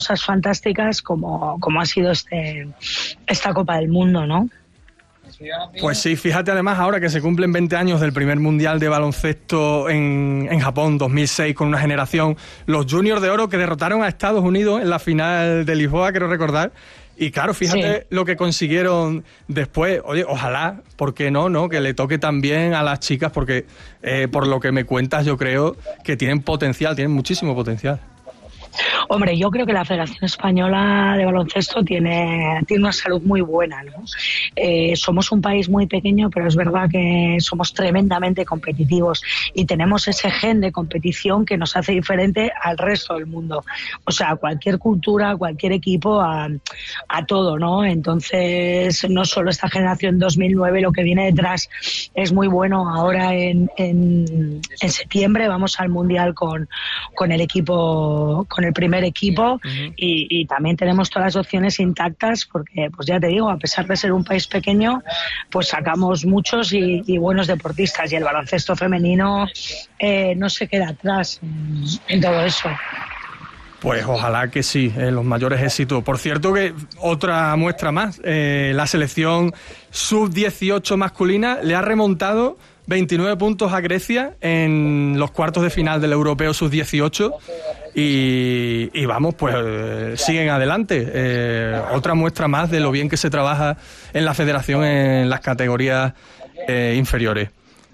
cosas fantásticas como ha sido esta Copa del Mundo, ¿no? Pues sí, fíjate además ahora que se cumplen 20 años del primer Mundial de baloncesto en Japón, 2006, con una generación, los Juniors de Oro que derrotaron a Estados Unidos en la final de Lisboa, quiero recordar. Y claro, fíjate lo que consiguieron después. Oye, ojalá, ¿por qué no? Que le toque también a las chicas, porque por lo que me cuentas yo creo que tienen potencial, tienen muchísimo potencial. Hombre, yo creo que la Federación Española de Baloncesto tiene una salud muy buena, ¿no? Somos un país muy pequeño, pero es verdad que somos tremendamente competitivos y tenemos ese gen de competición que nos hace diferente al resto del mundo. O sea, cualquier cultura, cualquier equipo, a todo, ¿no? Entonces, no solo esta generación 2009, lo que viene detrás es muy bueno. Ahora en septiembre vamos al Mundial con el equipo, con el primer equipo, y también tenemos todas las opciones intactas porque, pues ya te digo, a pesar de ser un país pequeño, pues sacamos muchos y buenos deportistas, y el baloncesto femenino no se queda atrás en todo eso. Pues ojalá que sí, los mayores éxitos. Por cierto que otra muestra más, la selección sub-18 masculina le ha remontado 29 puntos a Grecia en los cuartos de final del Europeo sub-18 y vamos, pues siguen adelante. Otra muestra más de lo bien que se trabaja en la federación en las categorías inferiores.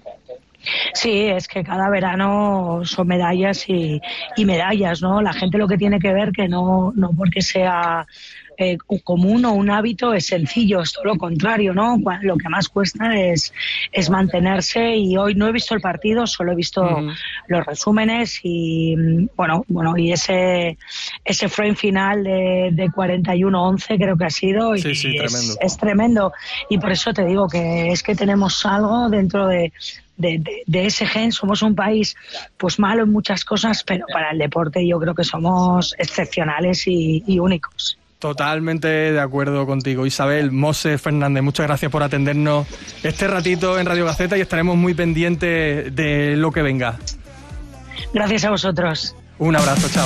Sí, es que cada verano son medallas y medallas, ¿no? La gente lo que tiene que ver que no porque sea común o un hábito es sencillo, es todo lo contrario, ¿no? Lo que más cuesta es mantenerse, y hoy no he visto el partido, solo he visto los resúmenes y bueno, y ese frame final de 41-11 creo que ha sido, y sí, tremendo. Es tremendo, y por eso te digo que es que tenemos algo dentro de ese gen. Somos un país pues malo en muchas cosas, pero para el deporte yo creo que somos excepcionales y únicos. Totalmente de acuerdo contigo, Isabel. Mose Fernández, muchas gracias por atendernos este ratito en Radio Gaceta y estaremos muy pendientes de lo que venga. Gracias a vosotros. Un abrazo, chao.